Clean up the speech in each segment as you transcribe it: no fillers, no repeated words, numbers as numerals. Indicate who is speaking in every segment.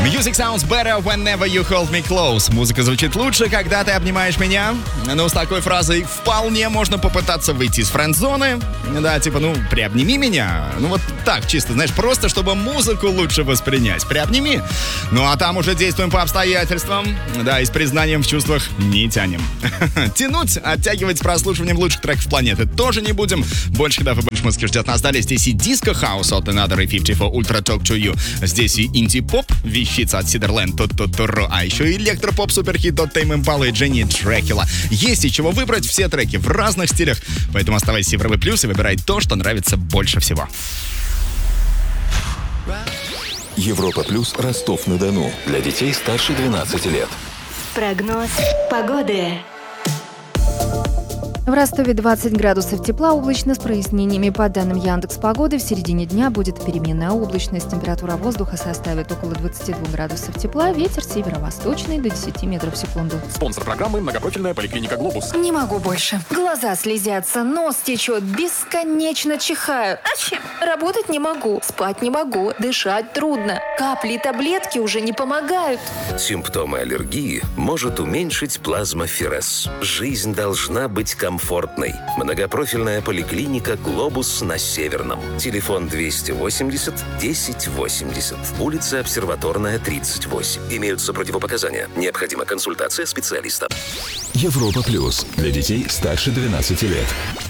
Speaker 1: Music sounds better whenever you hold me close. Музыка звучит лучше, когда ты обнимаешь меня. Ну, с такой фразой вполне можно попытаться выйти из френд-зоны. Да, типа, приобними меня. Вот так, чисто, знаешь, просто чтобы музыку лучше воспринять. Приобними. Ну, а там уже действуем по обстоятельствам. Да, и с признанием в чувствах не тянем. Тянуть, оттягивать с прослушиванием лучших треков планеты тоже не будем. Больше ходов и больше музыки ждет нас далее. Здесь и диско-хаус от Another 54 Ultra Talk to You. Здесь и инди-поп, вещица от Сидерленд, а еще и электропоп суперхит от Tame Impala и Дженни Дракула. Есть из чего выбрать, все треки в разных стилях, поэтому оставайся в Европе Плюс и выбирай то, что нравится больше всего.
Speaker 2: Европа Плюс, Ростов-на-Дону. Для детей старше 12 лет.
Speaker 3: Прогноз погоды.
Speaker 4: В Ростове 20 градусов тепла, облачно с прояснениями. По данным Яндекс.Погоды, в середине дня будет переменная облачность. Температура воздуха составит около 22 градусов тепла. Ветер северо-восточный до 10 метров в секунду.
Speaker 5: Спонсор программы — многопрофильная поликлиника «Глобус».
Speaker 6: Не могу больше. Глаза слезятся, нос течет, бесконечно чихаю. Работать не могу, спать не могу, дышать трудно. Капли и таблетки уже не помогают.
Speaker 7: Симптомы аллергии может уменьшить плазмоферез. Жизнь должна быть комфортной. Многопрофильная поликлиника «Глобус» на Северном. Телефон 280 1080. Улица Обсерваторная, 38. Имеются противопоказания. Необходима консультация специалиста.
Speaker 2: Европа Плюс. Для детей старше 12 лет.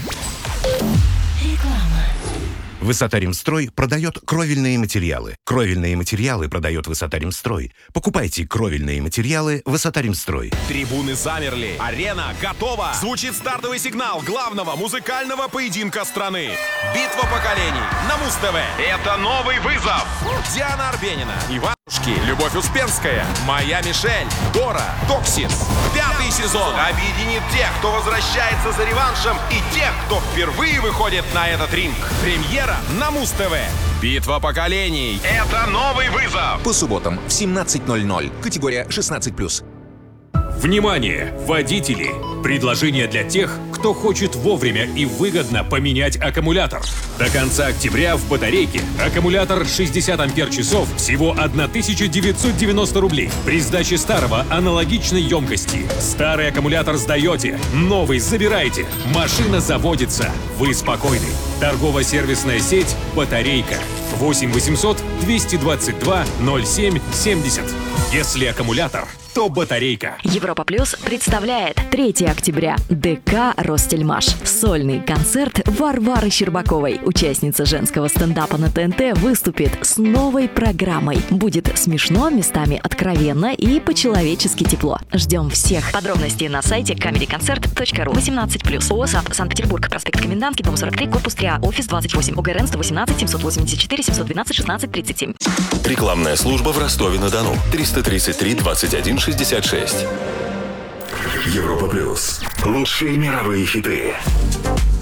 Speaker 8: Высота-Ремстрой продает кровельные материалы. Кровельные материалы продает Высота-Ремстрой. Покупайте кровельные материалы Высота-Ремстрой.
Speaker 5: Трибуны замерли. Арена готова. Звучит стартовый сигнал главного музыкального поединка страны. Битва поколений на Муз-ТВ. Это новый вызов. Диана Арбенина, Иванушки, Любовь Успенская, Моя Мишель, Дора, Токсис. 5-й сезон объединит тех, кто возвращается за реваншем, и тех, кто впервые выходит на этот ринг. Премьера на Муз-ТВ. Битва поколений. Это новый вызов.
Speaker 9: По субботам в 17:00. Категория 16+.
Speaker 10: Внимание, водители! Предложение для тех, кто хочет вовремя и выгодно поменять аккумулятор. До конца октября в батарейке аккумулятор 60 ампер-часов всего 1990 рублей. При сдаче старого аналогичной емкости. Старый аккумулятор сдаете, новый забираете. Машина заводится. Вы спокойны. Торгово-сервисная сеть «Батарейка». 8 800 222 07 70. Если аккумулятор, то батарейка.
Speaker 3: Европа Плюс представляет 3 октября. ДК «Ростельмаш». Сольный концерт Варвары Щербаковой. Участница женского стендапа на ТНТ выступит с новой программой. Будет смешно, местами откровенно и по-человечески тепло. Ждем всех. Подробности на сайте comedyconcert.ru. 18+. ОСАП Санкт-Петербург. Проспект Комендантский, дом 43, корпус 3А, офис 28. ОГРН 118 784 712 16 37.
Speaker 2: Рекламная служба в Ростове-на-Дону. 333 21 66. Европа Плюс.
Speaker 7: Лучшие мировые хиты.